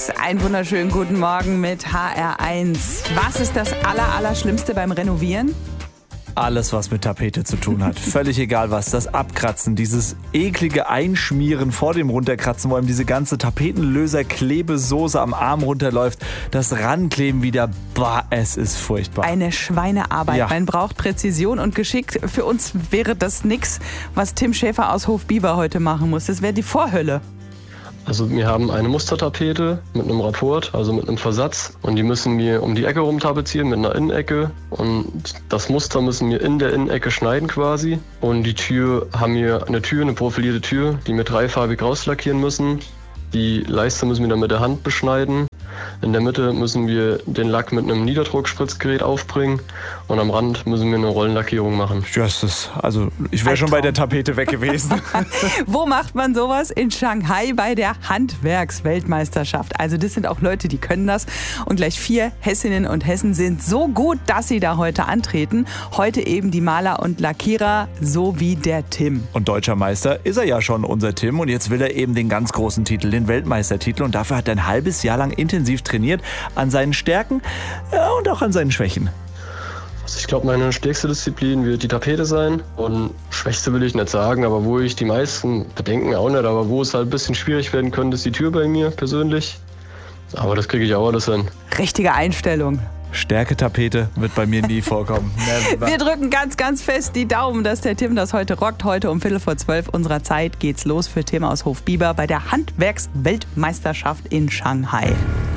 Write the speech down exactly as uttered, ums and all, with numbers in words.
Einen wunderschönen guten Morgen mit H R eins. Was ist das aller, Allerschlimmste beim Renovieren? Alles, was mit Tapete zu tun hat. Völlig egal was. Das Abkratzen, dieses eklige Einschmieren vor dem Runterkratzen, wo einem diese ganze Tapetenlöser-Klebesoße am Arm runterläuft. Das Rankleben wieder. Bah, es ist furchtbar. Eine Schweinearbeit. Ja. Man braucht Präzision und Geschick. Für uns wäre das nichts, was Tim Schäfer aus Hofbiber heute machen muss. Das wäre die Vorhölle. Also wir haben eine Mustertapete mit einem Rapport, also mit einem Versatz, und die müssen wir um die Ecke rum tapezieren mit einer Innenecke, und das Muster müssen wir in der Innenecke schneiden quasi, und die Tür haben wir eine Tür, eine profilierte Tür, die wir dreifarbig rauslackieren müssen. Die Leiste müssen wir dann mit der Hand beschneiden. In der Mitte müssen wir den Lack mit einem Niederdruckspritzgerät aufbringen, und am Rand müssen wir eine Rollenlackierung machen. Justus, also ich wäre schon bei der Tapete weg gewesen. Wo macht man sowas? In Shanghai bei der Handwerksweltmeisterschaft. Also das sind auch Leute, die können das. Und gleich vier Hessinnen und Hessen sind so gut, dass sie da heute antreten. Heute eben die Maler und Lackierer, so wie der Tim. Und deutscher Meister ist er ja schon, unser Tim. Und jetzt will er eben den ganz großen Titel, den Weltmeistertitel. Und dafür hat er ein halbes Jahr lang intensiv trainiert an seinen Stärken, ja, und auch an seinen Schwächen. Also ich glaube, meine stärkste Disziplin wird die Tapete sein, und schwächste will ich nicht sagen, aber wo ich die meisten Bedenken auch nicht, aber wo es halt ein bisschen schwierig werden könnte, ist die Tür bei mir persönlich. Aber das kriege ich auch alles hin. Richtige Einstellung. Stärke-Tapete wird bei mir nie vorkommen. Wir drücken ganz, ganz fest die Daumen, dass der Tim das heute rockt. Heute um Viertel vor zwölf unserer Zeit geht's los für Tim aus Hofbiber bei der Handwerksweltmeisterschaft in Shanghai.